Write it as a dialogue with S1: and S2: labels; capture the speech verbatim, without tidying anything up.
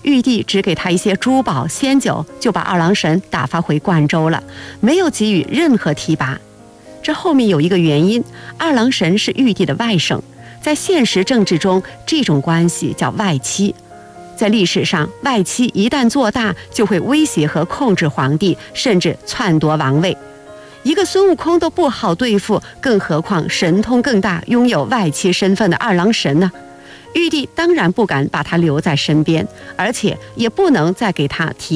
S1: 玉帝只给他一些珠宝仙酒，就把二郎神打发回灌州了，没有给予任何提拔。这后面有一个原因，二郎神是玉帝的外甥，在现实政治中，这种关系叫外戚。在历史上，外戚一旦做大，就会威胁和控制皇帝，甚至篡夺王位。一个孙悟空都不好对付，更何况神通更大、拥有外戚身份的二郎神呢？玉帝当然不敢把他留在身边，而且也不能再给他提